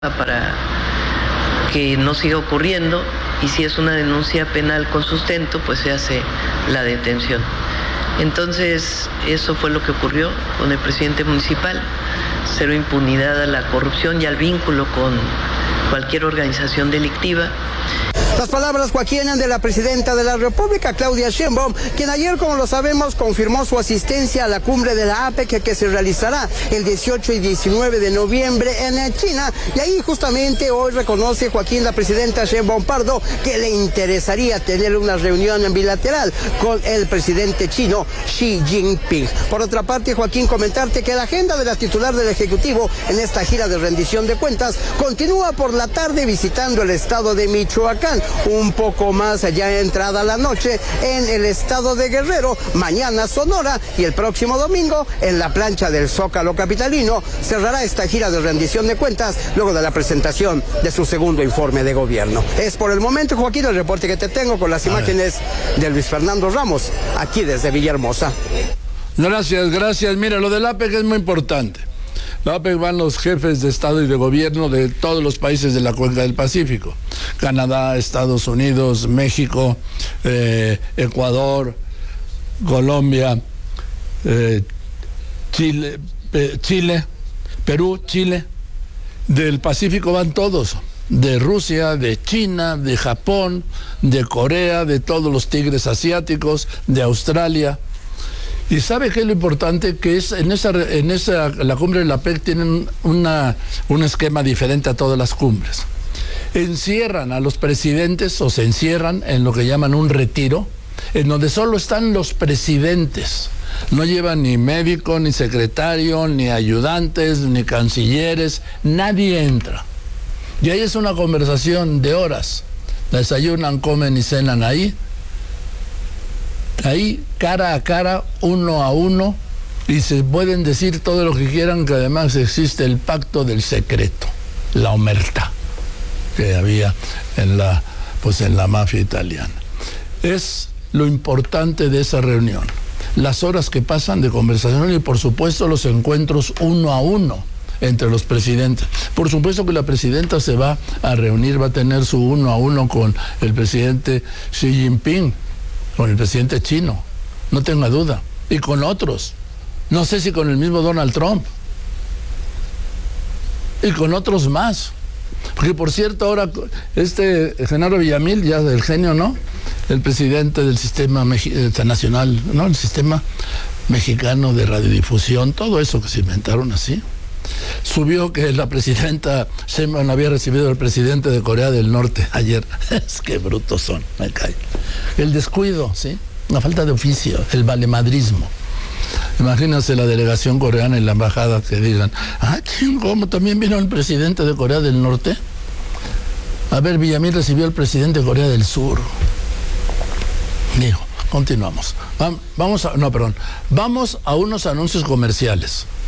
para que no siga ocurriendo, y si es una denuncia penal con sustento, pues se hace la detención. Entonces, eso fue lo que ocurrió con el presidente municipal. Cero impunidad a la corrupción y al vínculo con cualquier organización delictiva. Las palabras, Joaquín, de la presidenta de la República, Claudia Sheinbaum, quien ayer, como lo sabemos, confirmó su asistencia a la cumbre de la APEC que se realizará el 18 y 19 de noviembre en China. Y ahí justamente hoy reconoce, Joaquín, la presidenta Sheinbaum Pardo, que le interesaría tener una reunión bilateral con el presidente chino Xi Jinping. Por otra parte, Joaquín, comentarte que la agenda de la titular del Ejecutivo en esta gira de rendición de cuentas continúa por la tarde visitando el estado de Michoacán. Un poco más allá entrada la noche en el estado de Guerrero, mañana Sonora y el próximo domingo en la plancha del Zócalo capitalino cerrará esta gira de rendición de cuentas luego de la presentación de su segundo informe de gobierno. Es por el momento, Joaquín, el reporte que te tengo con las imágenes de Luis Fernando Ramos, aquí desde Villahermosa. Gracias. Mira, lo del APEC es muy importante. La APEC van los jefes de Estado y de Gobierno de todos los países de la Cuenca del Pacífico. Canadá, Estados Unidos, México, Ecuador, Colombia, Chile, Perú, Chile. Del Pacífico van todos. De Rusia, de China, de Japón, de Corea, de todos los tigres asiáticos, de Australia. ¿Y sabe qué es lo importante? Que es la cumbre de la APEC tienen un esquema diferente a todas las cumbres. Encierran a los presidentes o se encierran en lo que llaman un retiro, en donde solo están los presidentes. No llevan ni médico, ni secretario, ni ayudantes, ni cancilleres, nadie entra. Y ahí es una conversación de horas. Desayunan, comen y cenan ahí. Ahí, cara a cara, uno a uno, y se pueden decir todo lo que quieran, que además existe el pacto del secreto, la omertà, que había en la mafia italiana. Es lo importante de esa reunión, las horas que pasan de conversación y, por supuesto, los encuentros uno a uno entre los presidentes. Por supuesto que la presidenta se va a reunir, va a tener su uno a uno con el presidente Xi Jinping, con el presidente chino, no tenga duda, y con otros, no sé si con el mismo Donald Trump, y con otros más, porque por cierto ahora Genaro Villamil, ya del genio, ¿no?, el presidente del sistema nacional, ¿no?, el sistema mexicano de radiodifusión, todo eso que se inventaron así, subió que la presidenta Sheinbaum había recibido al presidente de Corea del Norte ayer. Es que brutos son, me cae. El descuido, ¿sí? La falta de oficio, el valemadrismo. Imagínense la delegación coreana en la embajada que digan, ¿cómo también vino el presidente de Corea del Norte? A ver, Villamil recibió al presidente de Corea del Sur. Dijo, continuamos. Vamos a unos anuncios comerciales.